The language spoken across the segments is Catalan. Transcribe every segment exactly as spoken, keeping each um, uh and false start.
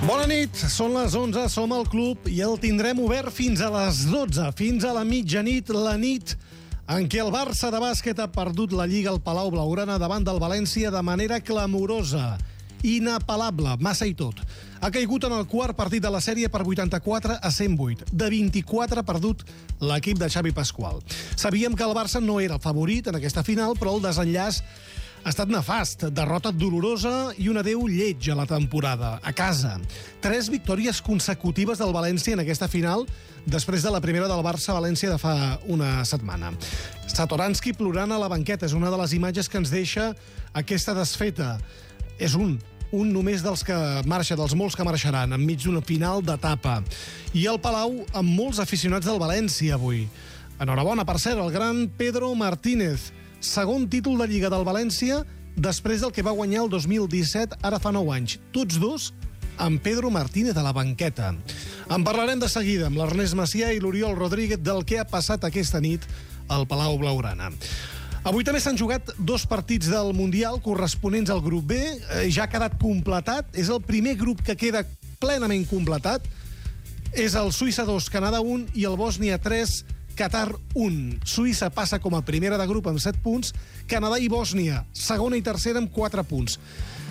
Bona nit, són les onze, som al club i el tindrem obert fins a les dotze, fins a la mitjanit, la nit en què el Barça de bàsquet ha perdut la Lliga al Palau Blaugrana davant del València de manera clamorosa, inapel·lable, massa i tot. Ha caigut en el quart partit de la sèrie per vuitanta-quatre a cent vuit. De vint-i-quatre ha perdut l'equip de Xavi Pasqual. Sabíem que el Barça no era el favorit en aquesta final, però el desenllaç ha estat nefast, derrota dolorosa i un adeu lleig a la temporada, a casa. Tres victòries consecutives del València en aquesta final, després de la primera del Barça-València de fa una setmana. Satoranski plorant a la banqueta és una de les imatges que ens deixa aquesta desfeta. És un, un només dels que marxa, dels molts que marxaran, enmig d'una final d'etapa. I el Palau amb molts aficionats del València avui. Enhorabona, per cert, el gran Pedro Martínez, segon títol de Lliga del València després del que va guanyar el dos mil disset, ara fa nou anys. Tots dos amb Pedro Martínez a la banqueta. En parlarem de seguida amb l'Ernest Macià i l'Oriol Rodríguez del que ha passat aquesta nit al Palau Blaugrana. Avui també s'han jugat dos partits del Mundial corresponents al grup B. Ja ha quedat completat. És el primer grup que queda plenament completat. És el Suïssa dos, Canadà un i el Bòsnia tres, Qatar un. Suïssa passa com a primera de grup amb set punts. Canadà i Bòsnia, segona i tercera amb quatre punts.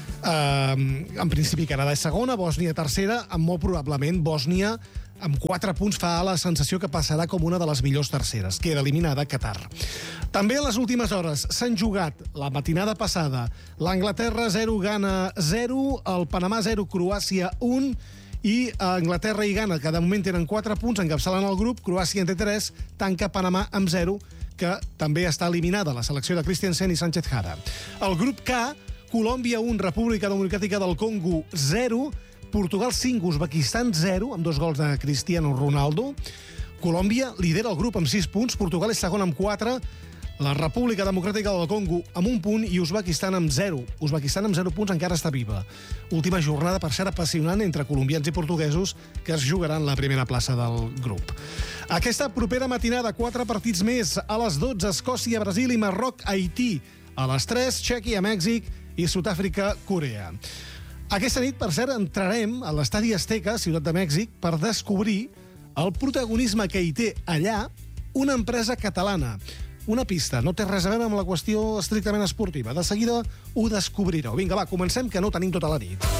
Uh, en principi Canadà és segona, Bòsnia tercera, amb molt probablement Bòsnia amb quatre punts fa la sensació que passarà com una de les millors terceres. Queda eliminada Qatar. També a les últimes hores s'han jugat la matinada passada l'Anglaterra zero, Ghana zero, el Panamà zero, Croàcia un, i Anglaterra i Ghana, que de moment tenen quatre punts, encapçalant el grup. Croàcia en té tres, tanca Panamà amb zero, que també està eliminada la selecció de Christensen i Sánchez Jara. El grup K, Colòmbia un, República Democràtica del Congo zero, Portugal cinc, Uzbekistan zero, amb dos gols de Cristiano Ronaldo. Colòmbia lidera el grup amb sis punts, Portugal és segon amb quatre, la República Democràtica del Congo amb un punt i Uzbekistan amb zero. Uzbekistan amb zero punts encara està viva. Última jornada, per cert, apassionant entre colombians i portuguesos que es jugaran la primera plaça del grup. Aquesta propera matinada, quatre partits més. A les dotze, Escòcia, Brasil i Marroc, Haití. A les tres, Txèquia, Mèxic i Sud-àfrica, Corea. Aquesta nit, per cert, entrarem a l'Estadi Azteca, Ciutat de Mèxic, per descobrir el protagonisme que hi té allà una empresa catalana. Una pista, no té res a veure amb la qüestió estrictament esportiva. De seguida ho descobrireu. Vinga, va, comencem, que no tenim tota la nit.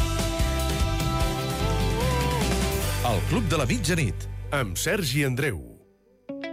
El Club de la Mitjanit, amb Sergi Andreu.